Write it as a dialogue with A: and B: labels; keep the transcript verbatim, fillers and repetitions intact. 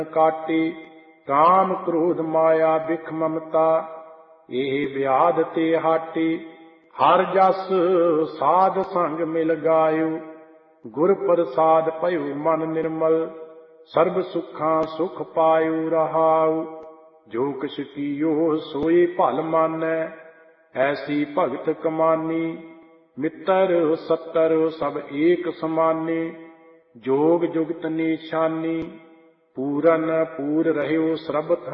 A: ਕਾਟੀ। ਕਾਮ ਕ੍ਰੋਧ ਮਾਇਆ ਬਿਖ ਮਮਤਾ, ਇਹ ਵਿਆਧ ਤੇ ਹਾਟੀ। ਹਰ ਜਸ ਸਾਧ ਸੰਗ ਮਿਲ ਗਾਇਓ, ਗੁਰ ਪ੍ਰਸਾਦ ਭਇਓ ਮਨ ਨਿਰਮਲ। ਸਰਬ ਸੁੱਖਾਂ ਸੁਖ ਪਾਇਓ ਰਹਾਉ, ਜੋ ਕਿਛ ਕੀਓ ਸੋਈ ਭਲ ਮਾਨੈ। ਐਸੀ ਭਗਤ ਕਮਾਨੀ, ਮਿੱਤਰ ਸੱਤਰ ਸਭ ਏਕ ਸਮਾਨੇ। ਜੋਗ ਜੁਗਤ ਨੀਸ਼ਾਨੀ, ਪੂਰਨ ਪੂਰ ਰਹਿਓ ਸਰਬਤ